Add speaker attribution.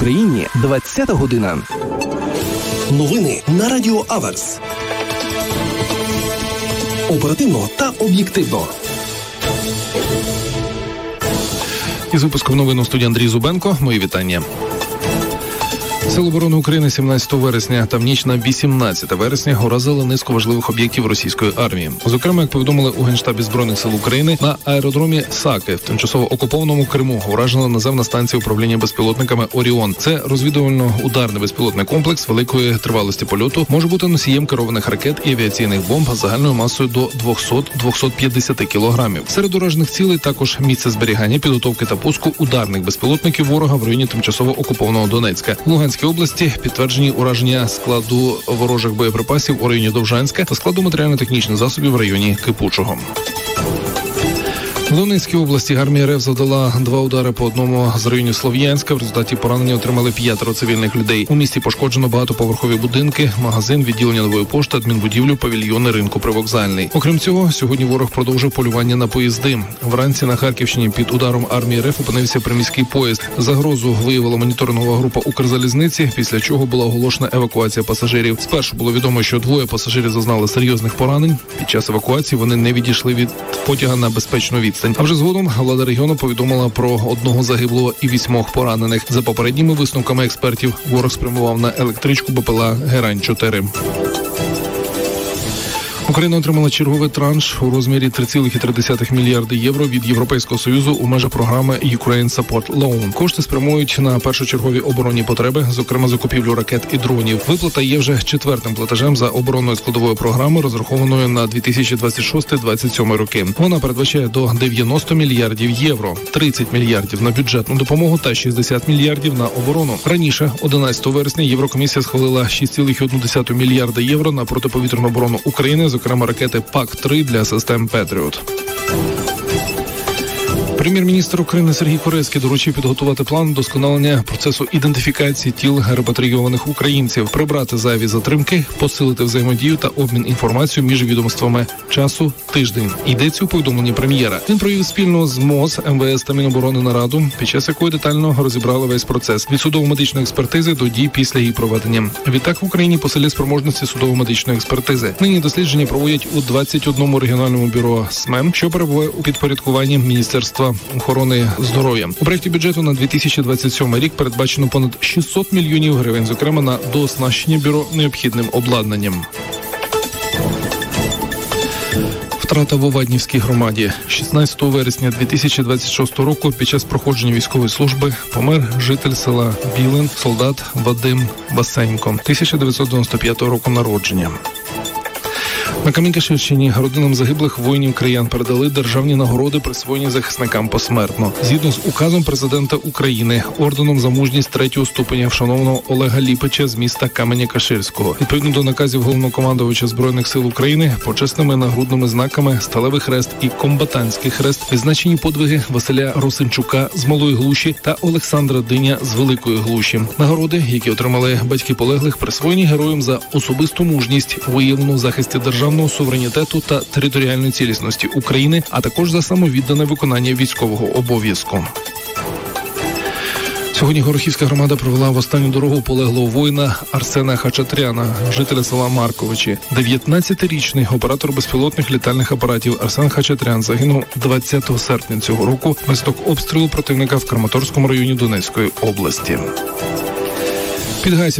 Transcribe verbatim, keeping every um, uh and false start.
Speaker 1: Україні двадцята година.
Speaker 2: Новини на Радіо Аверс. Оперативно та об'єктивно.
Speaker 3: Із випуском новин у студії Андрій Зубенко. Мої вітання. Сили оборони України сімнадцятого вересня та в ніч на вісімнадцяте вересня уразили низку важливих об'єктів російської армії. Зокрема, як повідомили у Генштабі Збройних сил України, на аеродромі Саки в тимчасово окупованому Криму уражена наземна станція управління безпілотниками «Оріон». Це розвідувально-ударний безпілотний комплекс великої тривалості польоту, може бути носієм керованих ракет і авіаційних бомб з загальною масою до двісті-двісті п'ятдесят кілограмів. Серед уражених цілей також місце зберігання, підготовки та пуску ударних безпілотників ворога в районі тимчасово окупованого Донецька. Луганській області підтверджені ураження складу ворожих боєприпасів у районі Довжанська та складу матеріально-технічних засобів в районі Кипучого. В Донецькій області армія РФ завдала два удари по одному з районів Слов'янська. В результаті поранення отримали п'ятеро цивільних людей. У місті пошкоджено багатоповерхові будинки, магазин, відділення нової пошти, адмінбудівлю, павільйони ринку Привокзальний. Окрім цього, сьогодні ворог продовжив полювання на поїзди. Вранці на Харківщині під ударом армії РФ опинився приміський поїзд. Загрозу виявила моніторингова група Укрзалізниці, після чого була оголошена евакуація пасажирів. Спершу було відомо, що двоє пасажирів зазнали серйозних поранень. Під час евакуації вони не відійшли від потяга на безпечну відстань. А вже згодом влада регіону повідомила про одного загиблого і вісьмох поранених. За попередніми висновками експертів, ворог спрямував на електричку БПЛА «Герань чотири». Україна отримала черговий транш у розмірі три цілих три десятих мільярди євро від Європейського Союзу у межах програми Ukraine Support Loan. Кошти спрямують на першочергові оборонні потреби, зокрема закупівлю ракет і дронів. Виплата є вже четвертим платежем за оборонною складовою програмою, розрахованою на дві тисячі двадцять шостий - двадцять сьомий роки. Вона передбачає до дев'яносто мільярдів євро, тридцять мільярдів на бюджетну допомогу та шістдесят мільярдів на оборону. Раніше, одинадцятого вересня, Єврокомісія схвалила шість цілих одну десяту мільярда євро на протиповітряну оборону України, зокрема ракети пак три для систем «Петріот». Прем'єр-міністр України Сергій Корецький доручив підготувати план вдосконалення процесу ідентифікації тіл репатрійованих українців, прибрати зайві затримки, посилити взаємодію та обмін інформацією між відомствами. Часу – тиждень. Йдеться у повідомленні прем'єра. Він провів спільно з МОЗ, МВС та Міноборони нараду, під час якої детально розібрали весь процес – від судово-медичної експертизи до дій після її проведення. Відтак в Україні посилять спроможності судово-медичної експертизи. Нині дослідження проводять у двадцять одному регіональному бюро СМЕМ, що перебуває у підпорядкуванні Міністерства охорони здоров'я. У проєкті бюджету на дві тисячі двадцять сьомий рік передбачено понад шістсот мільйонів гривень, зокрема на дооснащення бюро необхідним обладнанням. Втрата в Оваднівській громаді. шістнадцятого вересня дві тисячі двадцять шостого року під час проходження військової служби помер житель села Білин, солдат Вадим Васенько, тисяча дев'ятсот дев'яносто п'ятого року народження. На Камінь-Каширщині родинам загиблих воїнів-краян передали державні нагороди, присвоєні захисникам посмертно. Згідно з указом президента України, орденом за мужність третього ступеня вшанованого Олега Ліпича з міста Каменя-Каширського. Відповідно до наказів головнокомандувача Збройних сил України, почесними нагрудними знаками Сталевий хрест і Комбатантський хрест відзначені подвиги Василя Росинчука з Малої Глуші та Олександра Диня з Великої Глуші. Нагороди, які отримали батьки полеглих, присвоєні героям за особисту мужність, виявлену в захисті державного суверенітету та територіальної цілісності України, а також за самовіддане виконання військового обов'язку. Сьогодні Горохівська громада провела в останню дорогу полеглого воїна Арсена Хачатряна, жителя села Марковичі. дев'ятнадцятирічний оператор безпілотних літальних апаратів Арсен Хачатрян загинув двадцятого серпня цього року внаслідок обстрілу противника в Краматорському районі Донецької області. Під